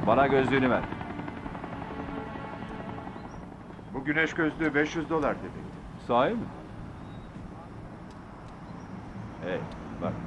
Bana gözlüğünü ver. Bu güneş gözlüğü $500 dedi. Sahi mi? Hey, bak.